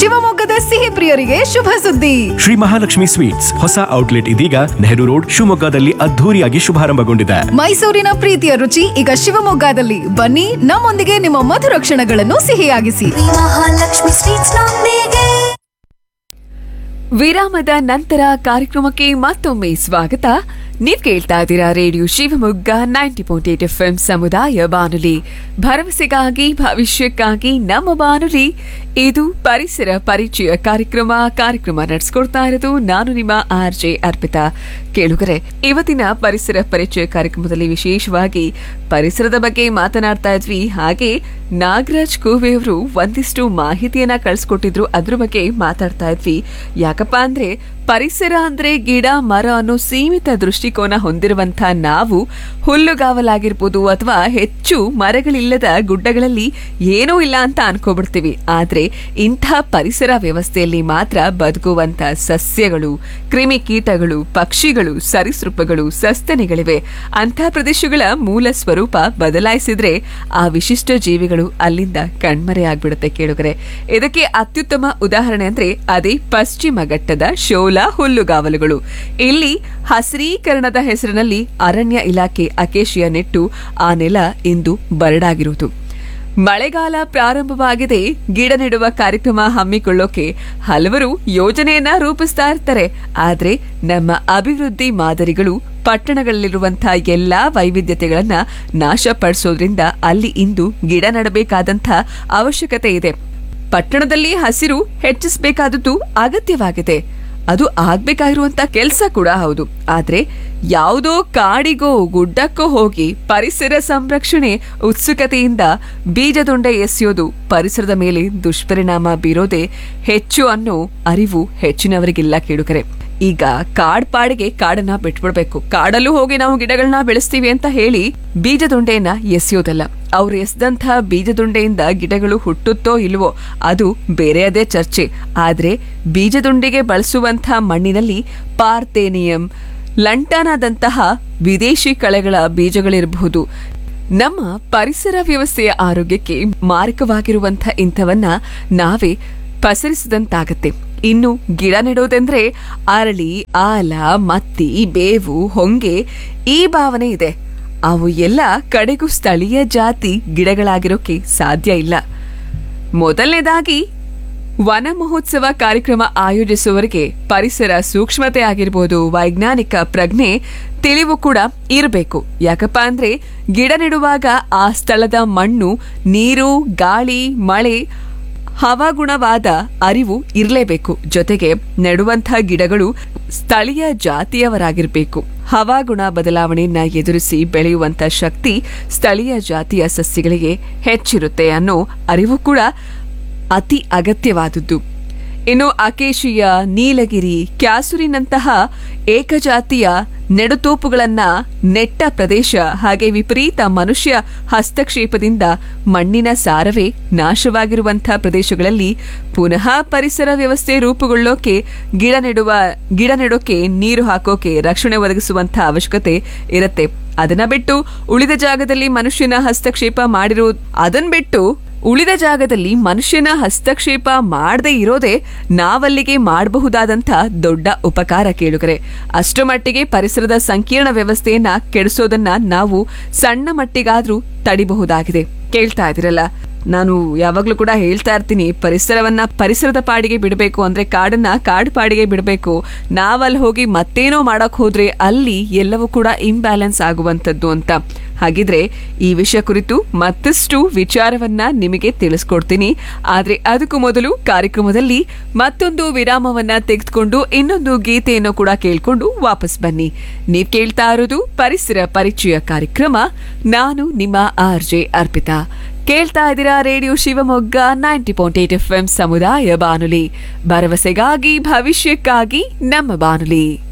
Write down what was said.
ಶಿವಮೊಗ್ಗದ ಸಿಹಿ ಪ್ರಿಯರಿಗೆ ಶುಭ ಸುದ್ದಿ. ಶ್ರೀ ಮಹಾಲಕ್ಷ್ಮಿ ಸ್ವೀಟ್ಸ್ ಹೊಸ ಔಟ್ಲೆಟ್ ಇದೀಗ ನೆಹರು ರೋಡ್ ಶಿವಮೊಗ್ಗದಲ್ಲಿ ಅದ್ಧೂರಿಯಾಗಿ ಶುಭಾರಂಭಗೊಂಡಿದೆ. ಮೈಸೂರಿನ ಪ್ರೀತಿಯ ರುಚಿ ಈಗ ಶಿವಮೊಗ್ಗದಲ್ಲಿ. ಬನ್ನಿ, ನಮ್ಮೊಂದಿಗೆ ನಿಮ್ಮ ಮಧುರ ಕ್ಷಣಗಳನ್ನು ಸಿಹಿಯಾಗಿಸಿ. ಮಹಾಲಕ್ಷ್ಮಿ ಸ್ವೀಟ್ಸ್ ನೊಂದಿಗೆ. ವಿರಾಮದ ನಂತರ ಕಾರ್ಯಕ್ರಮಕ್ಕೆ ಮತ್ತೊಮ್ಮೆ ಸ್ವಾಗತ. ನೀವ್ ಕೇಳ್ತಾ ಇದ್ದೀರಾ ರೇಡಿಯೋ ಶಿವಮೊಗ್ಗ 90.8 FM ಸಮುದಾಯ ಬಾನುಲಿ, ಭರವಸೆಗಾಗಿ ಭವಿಷ್ಯಕ್ಕಾಗಿ ನಮ್ಮ ಬಾನುಲಿ. ಇದು ಪರಿಸರ ಪರಿಚಯ ಕಾರ್ಯಕ್ರಮ ನಡೆಸ್ಕೊಡ್ತಾ ಇರೋದು ನಾನು ನಿಮ್ಮ RJ ಅರ್ಪಿತಾ. ಕೇಳುಗರೆ, ಇವತ್ತಿನ ಪರಿಸರ ಪರಿಚಯ ಕಾರ್ಯಕ್ರಮದಲ್ಲಿ ವಿಶೇಷವಾಗಿ ಪರಿಸರದ ಬಗ್ಗೆ ಮಾತನಾಡ್ತಾ ಇದ್ವಿ. ಹಾಗೆ ನಾಗರಾಜ್ ಕೂವೆ ಅವರು ಒಂದಿಷ್ಟು ಮಾಹಿತಿಯನ್ನ ಕಳ್ಸಿಕೊಟ್ಟಿದ್ರು, ಅದ್ರ ಬಗ್ಗೆ ಮಾತಾಡ್ತಾ ಇದ್ವಿ. ಯಾಕಪ್ಪ ಅಂದ್ರೆ ಪರಿಸರ ಅಂದ್ರೆ ಗಿಡ ಮರ ಅನ್ನೋ ಸೀಮಿತ ದೃಷ್ಟಿಕೋನ ಹೊಂದಿರುವಂತ ನಾವು ಹುಲ್ಲುಗಾವಲಾಗಿರ್ಬೋದು ಅಥವಾ ಹೆಚ್ಚು ಮರಗಳಿಲ್ಲದ ಗುಡ್ಡಗಳಲ್ಲಿ ಏನೂ ಇಲ್ಲ ಅಂತ ಅನ್ಕೋಬಿಡ್ತೀವಿ. ಆದ್ರೆ ಇಂಥ ಪರಿಸರ ವ್ಯವಸ್ಥೆಯಲ್ಲಿ ಮಾತ್ರ ಬದುಕುವಂತ ಸಸ್ಯಗಳು, ಕ್ರಿಮಿಕೀಟಗಳು, ಪಕ್ಷಿಗಳು, ಸರೀಸೃಪಗಳು, ಸಸ್ತನಿಗಳಿವೆ. ಅಂಥ ಪ್ರದೇಶಗಳ ಮೂಲ ಸ್ವರೂಪ ಬದಲಾಯಿಸಿದ್ರೆ ಆ ವಿಶಿಷ್ಟ ಜೀವಿಗಳು ಅಲ್ಲಿಂದ ಕಣ್ಮರೆಯಾಗ್ಬಿಡುತ್ತೆ. ಕೇಳುಗರೆ, ಇದಕ್ಕೆ ಅತ್ಯುತ್ತಮ ಉದಾಹರಣೆ ಅಂದ್ರೆ ಅದೇ ಪಶ್ಚಿಮ ಘಟ್ಟದ ಶೋಲಾ ಹುಲ್ಲುಗಾವಲುಗಳು. ಇಲ್ಲಿ ಹಸಿರೀಕರಣದ ಹೆಸರಿನಲ್ಲಿ ಅರಣ್ಯ ಇಲಾಖೆ ಅಕೇಶಿಯ ನೆಟ್ಟು ಆ ನೆಲ ಇಂದು ಬರಡಾಗಿರುವುದು. ಮಳೆಗಾಲ ಪ್ರಾರಂಭವಾಗಿದೆ, ಗಿಡ ನೆಡುವ ಕಾರ್ಯಕ್ರಮ ಹಮ್ಮಿಕೊಳ್ಳೋಕೆ ಹಲವರು ಯೋಜನೆಯನ್ನ ರೂಪಿಸ್ತಾ ಇರ್ತಾರೆ. ಆದ್ರೆ ನಮ್ಮ ಅಭಿವೃದ್ಧಿ ಮಾದರಿಗಳು ಪಟ್ಟಣಗಳಲ್ಲಿರುವಂತಹ ಎಲ್ಲಾ ವೈವಿಧ್ಯತೆಗಳನ್ನ ನಾಶಪಡಿಸೋದ್ರಿಂದ ಅಲ್ಲಿ ಇಂದು ಗಿಡ ನೆಡಬೇಕಾದಂಥ ಅವಶ್ಯಕತೆ ಇದೆ. ಪಟ್ಟಣದಲ್ಲಿ ಹಸಿರು ಹೆಚ್ಚಿಸಬೇಕಾದದ್ದು ಅಗತ್ಯವಾಗಿದೆ, ಅದು ಆಗ್ಬೇಕಾಗಿರುವಂತ ಕೆಲಸ ಕೂಡ ಹೌದು. ಆದ್ರೆ ಯಾವುದೋ ಕಾಡಿಗೋ ಗುಡ್ಡಕ್ಕೋ ಹೋಗಿ ಪರಿಸರ ಸಂರಕ್ಷಣೆ ಉತ್ಸುಕತೆಯಿಂದ ಬೀಜದೊಂಡೆ ಎಸೆಯೋದು ಪರಿಸರದ ಮೇಲೆ ದುಷ್ಪರಿಣಾಮ ಬೀರೋದೇ ಹೆಚ್ಚು ಅನ್ನೋ ಅರಿವು ಹೆಚ್ಚಿನವರಿಗಿಲ್ಲ. ಕೇಳುಗರೆ, ಈಗ ಕಾಡ್ಪಾಡಿಗೆ ಕಾಡನ್ನ ಬಿಟ್ಬಿಡ್ಬೇಕು, ಕಾಡಲ್ಲೂ ಹೋಗಿ ನಾವು ಗಿಡಗಳನ್ನ ಬೆಳೆಸ್ತೀವಿ ಅಂತ ಹೇಳಿ ಬೀಜದೊಂಡೆಯನ್ನ ಎಸೆಯೋದಲ್ಲ. ಅವ್ರು ಎಸ್ದಂಥ ಬೀಜದುಂಡೆಯಿಂದ ಗಿಡಗಳು ಹುಟ್ಟುತ್ತೋ ಇಲ್ವೋ ಅದು ಬೇರೆಯದೇ ಚರ್ಚೆ. ಆದ್ರೆ ಬೀಜದುಂಡೆಗೆ ಬಳಸುವಂಥ ಮಣ್ಣಿನಲ್ಲಿ ಪಾರ್ಥೇನಿಯಂ, ಲಂಟಾನಾದಂತಹ ವಿದೇಶಿ ಕಳೆಗಳ ಬೀಜಗಳಿರಬಹುದು. ನಮ್ಮ ಪರಿಸರ ವ್ಯವಸ್ಥೆಯ ಆರೋಗ್ಯಕ್ಕೆ ಮಾರಕವಾಗಿರುವಂಥ ಇಂಥವನ್ನ ನಾವೇ ಪಸರಿಸಿದಂತಾಗತ್ತೆ. ಇನ್ನು ಗಿಡ ನೆಡೋದೆಂದ್ರೆ ಅರಳಿ, ಆಲ, ಮತ್ತಿ, ಬೇವು, ಹೊಂಗೆ ಈ ಭಾವನೆ ಇದೆ. ಅವು ಎಲ್ಲ ಕಡೆಗೂ ಸ್ಥಳೀಯ ಜಾತಿ ಗಿಡಗಳಾಗಿರೋಕೆ ಸಾಧ್ಯ ಇಲ್ಲ. ಮೊದಲನೇದಾಗಿ ವನ ಮಹೋತ್ಸವ ಕಾರ್ಯಕ್ರಮ ಆಯೋಜಿಸುವವರಿಗೆ ಪರಿಸರ ಸೂಕ್ಷ್ಮತೆ ಆಗಿರ್ಬೋದು, ವೈಜ್ಞಾನಿಕ ಪ್ರಜ್ಞೆ, ತಿಳಿವು ಕೂಡ ಇರಬೇಕು. ಯಾಕಪ್ಪ ಅಂದ್ರೆ ಗಿಡ ನೆಡುವಾಗ ಆ ಸ್ಥಳದ ಮಣ್ಣು, ನೀರು, ಗಾಳಿ, ಮಳೆ, ಹವಾಗುಣವಾದ ಅರಿವು ಇರಲೇಬೇಕು. ಜೊತೆಗೆ ನೆಡುವಂಥ ಗಿಡಗಳು ಸ್ಥಳೀಯ ಜಾತಿಯವರಾಗಿರ್ಬೇಕು. ಹವಾಗುಣ ಬದಲಾವಣೆಯನ್ನ ಎದುರಿಸಿ ಬೆಳೆಯುವಂತ ಶಕ್ತಿ ಸ್ಥಳೀಯ ಜಾತಿಯ ಸಸ್ಯಗಳಿಗೆ ಹೆಚ್ಚಿರುತ್ತೆ ಅನ್ನೋ ಅರಿವು ಕೂಡ ಅತಿ ಅಗತ್ಯವಾದದ್ದು. ಇನ್ನು ಅಕೇಶಿಯ, ನೀಲಗಿರಿ, ಕ್ಯಾಸುರಿನಂತಹ ಏಕಜಾತಿಯ ನೆಡುತೋಪುಗಳನ್ನ ನೆಟ್ಟ ಪ್ರದೇಶ ಹಾಗೆ ವಿಪರೀತ ಮನುಷ್ಯ ಹಸ್ತಕ್ಷೇಪದಿಂದ ಮಣ್ಣಿನ ಸಾರವೇ ನಾಶವಾಗಿರುವಂತಹ ಪ್ರದೇಶಗಳಲ್ಲಿ ಪುನಃ ಪರಿಸರ ವ್ಯವಸ್ಥೆ ರೂಪುಗೊಳ್ಳೋಕೆ ಗಿಡ ನೆಡೋಕೆ, ನೀರು ಹಾಕೋಕೆ, ರಕ್ಷಣೆ ಒದಗಿಸುವಂತಹ ಅವಶ್ಯಕತೆ ಇರುತ್ತೆ. ಅದನ್ನ ಬಿಟ್ಟು ಉಳಿದ ಜಾಗದಲ್ಲಿ ಮನುಷ್ಯನ ಹಸ್ತಕ್ಷೇಪ ಮಾಡದೇ ಇರೋದೇ ನಾವಲ್ಲಿಗೆ ಮಾಡಬಹುದಾದಂಥ ದೊಡ್ಡ ಉಪಕಾರ. ಕೇಳುಗರೆ, ಅಷ್ಟು ಮಟ್ಟಿಗೆ ಪರಿಸರದ ಸಂಕೀರ್ಣ ವ್ಯವಸ್ಥೆಯನ್ನ ಕೆಡಿಸೋದನ್ನ ನಾವು ಸಣ್ಣ ಮಟ್ಟಿಗಾದ್ರೂ ತಡಿಬಹುದಾಗಿದೆ. ಕೇಳ್ತಾ ಇದಿರಲ್ಲ, ನಾನು ಯಾವಾಗ್ಲೂ ಕೂಡ ಹೇಳ್ತಾ ಇರ್ತೀನಿ, ಪರಿಸರದ ಪಾಡಿಗೆ ಬಿಡಬೇಕು ಅಂದ್ರೆ ಕಾಡನ್ನ ಕಾಡು ಪಾಡಿಗೆ ಬಿಡಬೇಕು. ನಾವಲ್ಲಿ ಹೋಗಿ ಮತ್ತೇನೋ ಮಾಡಕ್ ಹೋದ್ರೆ ಅಲ್ಲಿ ಎಲ್ಲವೂ ಕೂಡ ಇಂಬ್ಯಾಲೆನ್ಸ್ ಆಗುವಂತದ್ದು ಅಂತ. ಹಾಗಿದ್ರೆ ಈ ವಿಷಯ ಕುರಿತು ಮತ್ತಷ್ಟು ವಿಚಾರವನ್ನ ನಿಮಗೆ ತಿಳಿಸ್ಕೊಡ್ತೀನಿ. ಆದ್ರೆ ಅದಕ್ಕೂ ಮೊದಲು ಕಾರ್ಯಕ್ರಮದಲ್ಲಿ ಮತ್ತೊಂದು ವಿರಾಮವನ್ನ ತೆಗೆದುಕೊಂಡು ಇನ್ನೊಂದು ಗೀತೆಯನ್ನು ಕೂಡ ಕೇಳ್ಕೊಂಡು ವಾಪಸ್ ಬನ್ನಿ. ನೀವ್ ಕೇಳ್ತಾ ಇರೋದು ಪರಿಸರ ಪರಿಚಯ ಕಾರ್ಯಕ್ರಮ. ನಾನು ನಿಮ್ಮ RJ ಅರ್ಪಿತಾ. ಕೇಳ್ತಾ ಇದ್ದೀರಾ ರೇಡಿಯೋ ಶಿವಮೊಗ್ಗ 90.8 FM ಸಮುದಾಯ ಬಾನುಲಿ, ಭರವಸೆಗಾಗಿ ಭವಿಷ್ಯಕ್ಕಾಗಿ ನಮ್ಮ ಬಾನುಲಿ.